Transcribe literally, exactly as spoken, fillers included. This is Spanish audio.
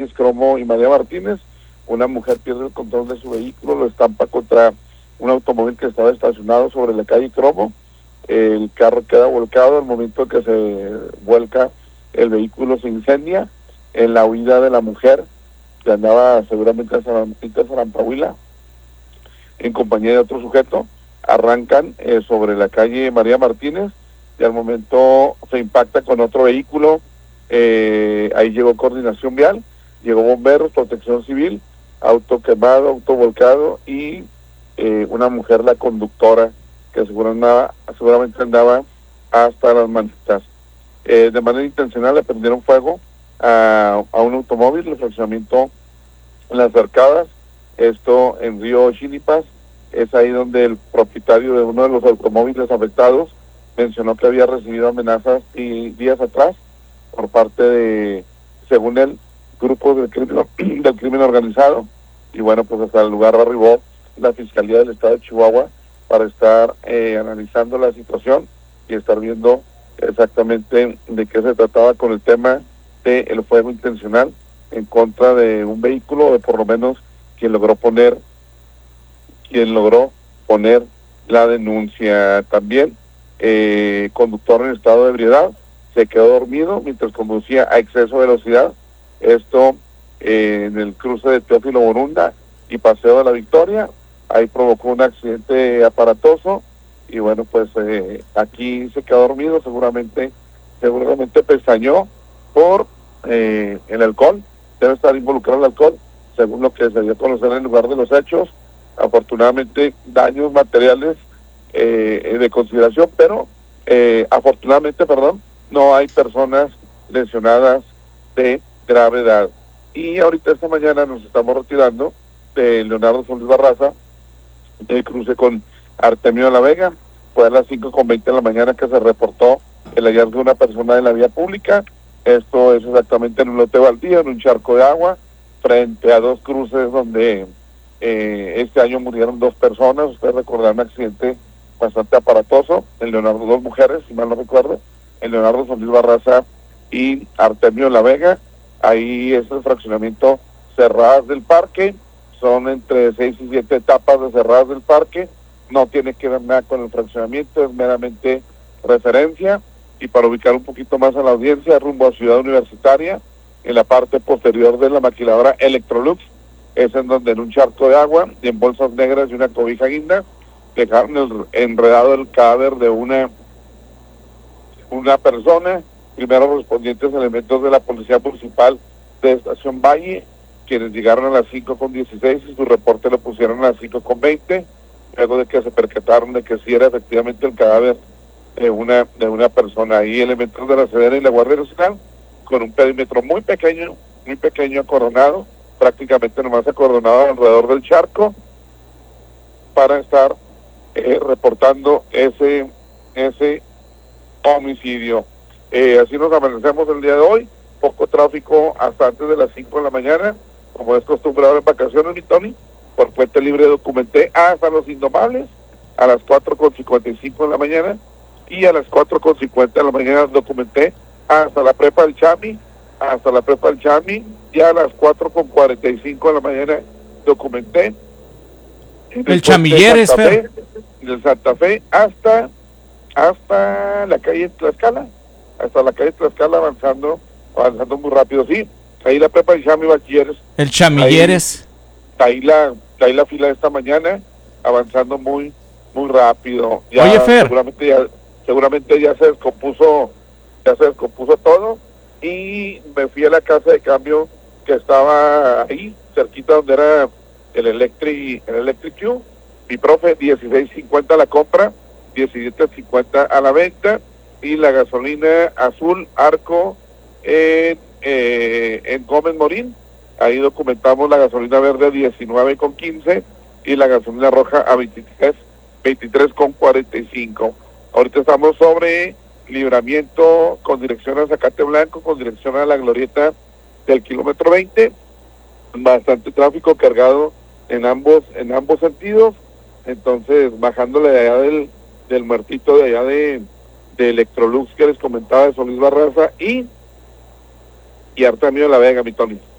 calles Cromo y María Martínez. Una mujer pierde el control de su vehículo, lo estampa contra un automóvil que estaba estacionado sobre la calle Cromo. El carro queda volcado. Al momento que se vuelca, el vehículo se incendia. En la huida de la mujer, que andaba seguramente a Zarampahuila, en compañía de otro sujeto, arrancan eh, sobre la calle María Martínez, y al momento se impacta con otro vehículo. Eh, ahí llegó Coordinación Vial, llegó Bomberos, Protección Civil, auto quemado, auto volcado, y eh, una mujer, la conductora, que seguramente andaba, seguramente andaba hasta las manitas. Eh, de manera intencional le prendieron fuego a, a un automóvil, el fraccionamiento en Las Arcadas, esto en Río Chinipas. Es ahí donde el propietario de uno de los automóviles afectados mencionó que había recibido amenazas y días atrás por parte de, según él, grupos del crimen, del crimen organizado. Y bueno, pues hasta el lugar arribó la Fiscalía del Estado de Chihuahua para estar eh, analizando la situación y estar viendo exactamente de qué se trataba con el tema del fuego intencional en contra de un vehículo, o por lo menos quien logró poner quien logró poner la denuncia. También eh, conductor en estado de ebriedad se quedó dormido mientras conducía a exceso de velocidad, esto eh, en el cruce de Teófilo Borunda y Paseo de la Victoria. Ahí provocó un accidente aparatoso y bueno, pues eh, aquí se quedó dormido, seguramente seguramente pestañó por eh, el alcohol. Debe estar involucrado el alcohol, según lo que se dio a conocer en el lugar de los hechos. Afortunadamente daños materiales eh, de consideración, pero eh, afortunadamente, perdón, no hay personas lesionadas de gravedad. Y ahorita esta mañana nos estamos retirando de Leonardo Solís Barraza, del cruce con Artemio de la Vega. Fue a las cinco con veinte de la mañana que se reportó el hallazgo de una persona en la vía pública. Esto es exactamente en un lote baldío, en un charco de agua, frente a dos cruces donde eh, este año murieron dos personas. Ustedes recordarán un accidente bastante aparatoso, en Leonardo, dos mujeres, si mal no recuerdo, en Leonardo Solís Barraza y Artemio de la Vega. Ahí es el fraccionamiento Cerradas del Parque, son entre seis y siete etapas de Cerradas del Parque, no tiene que ver nada con el fraccionamiento, es meramente referencia. Y para ubicar un poquito más a la audiencia, rumbo a Ciudad Universitaria, en la parte posterior de la maquiladora Electrolux, es en donde en un charco de agua y en bolsas negras y una cobija guinda, dejaron el, enredado el cadáver de una, una persona. Primero respondientes elementos de la Policía Municipal de Estación Valle, quienes llegaron a las cinco con dieciséis y su reporte lo pusieron a las cinco con veinte, luego de que se percataron de que sí era efectivamente el cadáver de una de una persona. Ahí elementos de la Sedena y la Guardia Nacional, con un perímetro muy pequeño, muy pequeño acordonado, prácticamente nomás acordonado alrededor del charco, para estar eh, reportando ese ese homicidio. Eh, así nos amanecemos el día de hoy, poco tráfico hasta antes de las cinco de la mañana, como es costumbre ahora en vacaciones, mi Tony. Por Puente Libre documenté hasta Los Indomables a las cuatro con cincuenta y cinco de la mañana, y a las cuatro con cincuenta de la mañana documenté hasta la Prepa del Chami, hasta la Prepa del Chami, y a las cuatro con cuarenta y cinco de la mañana documenté el, el Chamilleres, Fe, del Santa Fe hasta hasta la calle Tlaxcala, hasta la calle Tlaxcala, avanzando, avanzando muy rápido, sí. Ahí la Prepa del Chami, Bachilleres. El Chamilleres. Ahí, ahí la, ahí la fila de esta mañana, avanzando muy, muy rápido. Ya, Oye, Fer. Seguramente ya, seguramente ya se descompuso, ya se descompuso todo, y me fui a la casa de cambio que estaba ahí, cerquita donde era el Electric, el Electric Q. Mi profe, dieciséis cincuenta la compra, diecisiete cincuenta a la venta, y la gasolina azul Arco en, eh, en Gómez Morín. Ahí documentamos la gasolina verde a diecinueve con quince y la gasolina roja a veintitrés, veintitrés con cuarenta y cinco. Ahorita estamos sobre Libramiento con dirección a Zacate Blanco, con dirección a la glorieta del kilómetro veinte. Bastante tráfico cargado en ambos en ambos sentidos. Entonces, bajándole de allá del, del muertito de allá de, de Electrolux que les comentaba, de Solís Barraza y, y Artemio de la Vega, mi Tony.